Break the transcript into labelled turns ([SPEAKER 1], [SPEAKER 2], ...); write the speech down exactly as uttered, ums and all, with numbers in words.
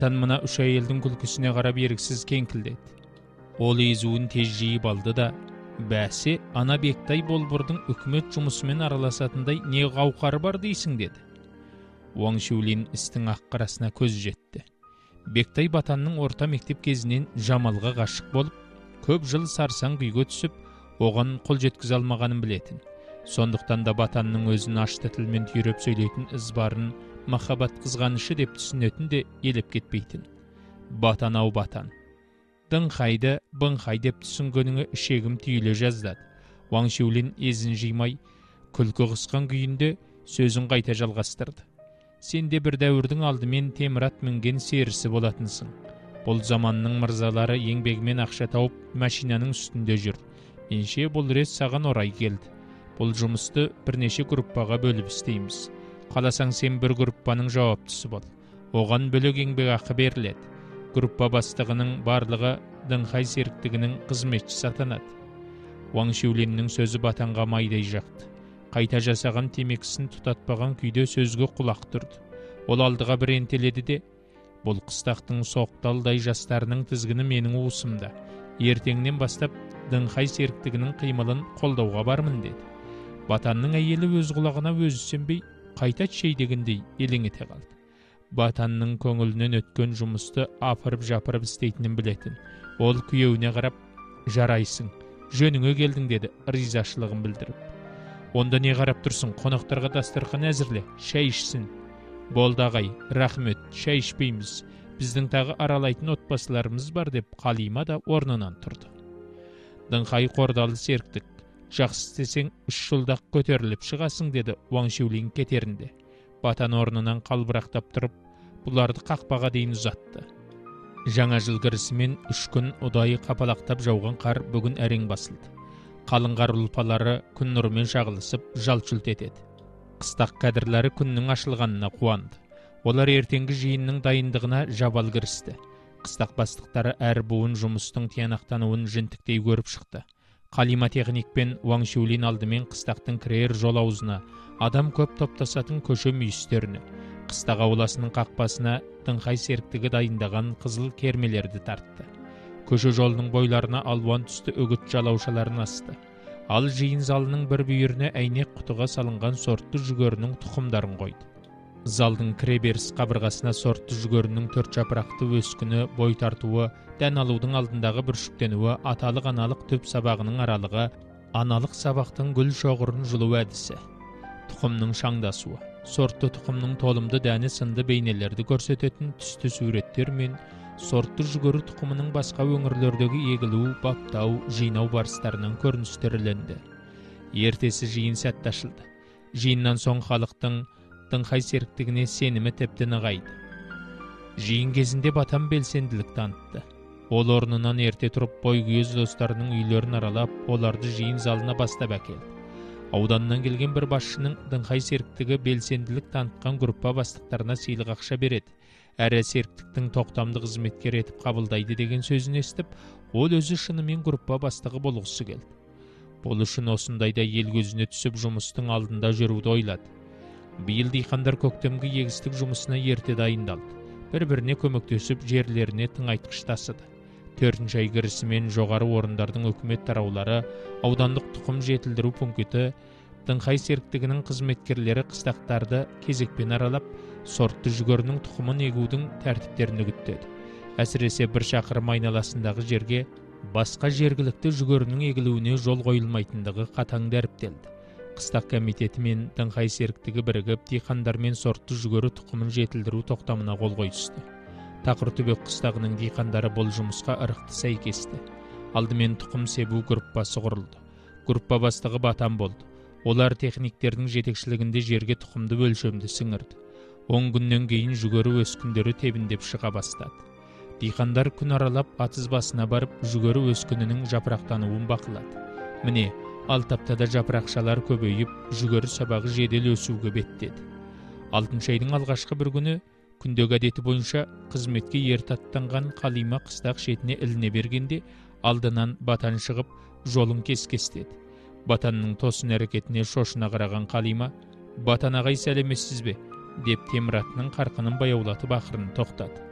[SPEAKER 1] Батан мына үш әйелдің күлкісіне қарап еріксіз кеңкілдеді. Ол езуін тез жиып алды да, бәсе, ана Бектай Болбырдың үкімет жұмысымен араласатындай не қауқары бар дейсің, деді. Уаң Шулин істің ақ-қарасына көз жетті. Бектай Батанның орта мектеп кезінен Жамалға ғашық болып, көп жыл сарсаң күйге түсіп, оған қол жеткізе алмағанын білетін. Сондықтан да Батанның өзін ашты тілмен түйреп сөйлейтін ызбарын махаббат қызғанышы деп түсінетін де елеп кетпейтін. Батан ау Батан. Дыңқайды, быңқай деп түсінгеніңі ішегім түйіле жаздады. Уаң Шулин езін жимай, күлкі қысқан күйінде сөзін қайта жалғастырды. Сен де бір дәуірдің алдымен темірат мінген серісі болатынсың. Бұл заманның мырзалары еңбегімен ақша тауып машинаның үстінде жүр. Менше бұл рет саған орай келді. Бұл жұмысты бірнеше группаға бөліп істейміз. Қаласаң сен бір группаның жауаптысы бол. Оған бөлек еңбек ақы беріледі. Группа бастығының барлығы Дыңқай серіктігінің қызметшісі атанады. Уаң Шулиннің сөзі Батанға майдай жақты. Қайта жасаған темекісін тұтатпаған күйде сөзге құлақ тұрды. Ол алдыға бір ентеледі де, бұл қыстақтың соқталдай жастарының тізгіні менің уысымда. Ертеңнен бастап Дыңқай серіктігінің қимылын қолдауға бармын, деді. Батанның әйелі өз құлағына өзі сенбей, қайта шей дегендей елең ете қалды. Батанның көңілінен өткен жұмысты апырып-жапырып істейтінін білетін. Ол күйеуіне қарап, жарайсың, жөніңе келдің, деді, ризашылығын білдіріп. Онда не қарап тұрсың, қонақтарға дастархан әзірле, шай ішсін. Болды ағай, рахмет, шай ішпейміз. Біздің тағы аралайтын отбасыларымыз бар, деп Қалима да орнынан тұрды. Дыңқай қордалы серіктік. Жақсы істесең, үш жылдақ көтеріліп шығасың, деді Уаң Шулин кетерінде. Батан орнынан қалбырақтап тұрып, бұларды қақпаға дейін ұзатты. Жаңа жыл кірісімен үш күн ұдайы қапалақтап жауған қар бүгін әрең басылды. Қалың қар ұлпалары күн нұрымен шағылысып, жалт-жұлт етеді. Қыстақ кәдірлері күннің ашылғанына қуанды. Олар ертеңгі жиынның дайындығына жабал кірісті. Қыстақ бастықтары әр буын жұмыстың тиянақтануын жінтіктей көріп шықты. Қалима техникпен Уаң Шулин алдымен қыстақтың кірер жол аузына, адам көп топтасатын көше мүйістеріне, қыстақ ауласының қақпасына Дыңқай серіктігі дайындаған қызыл кермелерді тартты. Көше жолының бойларына алуан түсті үгіт жалаушаларын асты. Ал жиын залының бір бүйіріне әйнек құтыға салынған сортты жүгерінің тұқымдарын қойды. Залдың кіреберіс қабырғасына сортты жүгерінің төрт жапырақты өскіні, бой тартуы, дән алудың алдындағы бүршіктенуі, аталық-аналық төп сабағының аралығы, аналық сабақтың гүл шоғырын жұлу әдісі, тұқымның шаңдасуы, сортты тұқымның толымды дәні сынды бейнелерді көрсететін түсті суреттер мен сортты жүгері тұқымының басқа өңірлердегі егілу, баптау, жинау барыстарынан көріністірленді. Ертесі жиын сәтті ашылды. Жиыннан соң халықтың Дыңқай серіктігіне сенімі тіпті нығайды. Жиын кезінде Батан белсенділік танытты. Ол орнынан ерте тұрып бойкүйез достарының үйлерін аралап, оларды жиын залына бастап әкелді. Ауданнан келген бір басшының Дыңқай серіктігі белсенділік танытқан группа бастықтарына сыйлық ақша береді. Әрі серіктіктің тоқтамды қызметкер етіп қабылдайды деген сөзін естіп, ол өзі шынымен группа бастығы болғысы келді. Бұл үшін осындайда ел көзіне түсіп жұмыстың алдында жүруді ойлады. Биыл диқандар көктемгі егістік жұмысына ерте дайындалды. Бір-біріне көмектесіп жерлеріне тыңайтқыш тасыды. Төртінші ай кірісімен жоғары орындардың үкімет тараулары, аудандық тұқым жетілдіру пункті, Дыңқай серіктігінің қызметкерлері қыстақтарды кезекпен аралап, сортты жүгерінің тұқымын егудің тәртіптерін үгіттеді. Әсіресе бір шақырым айналасындағы жерге басқа жергілікті жүгерінің егілуіне жол қойылмайтындығы қатаң дәріптелді. Қыстақ комитеті мен Дыңқай серіктігі бірігіп, диқандармен сортты жүгері тұқымын жетілдіру тоқтамына қол қойысты. Тақыртөбек қыстағының диқандары бұл жұмысқа ырықты сәйкесті. Алдымен тұқым себу группасы құрылды. Группа бастығы Батан болды. Олар техниктердің жетекшілігінде жерге тұқымды өлшемді сіңірді. он күннен кейін жүгері өскіндері тебіндеп шыға бастады. Диқандар күн аралап атыз басына барып, жүгері өскінінің жапырақтануын бақылады. Міне, алты аптада жапырақшалар көбейіп, жүгері сабағы жедел өсуге беттеді. Алтыншы айдың алғашқы бір күні, күндегі әдеті бойынша қызметке ерте аттанған Қалима қыстақ шетіне іліне бергенде, алдынан Батан шығып, жолын кес-кестеді. Батанның тосын әрекетіне шошына қараған Қалима, «Батан ағай сәлеметсіз бе?» деп теміратының қарқынын баяулатып ақырын тоқтады.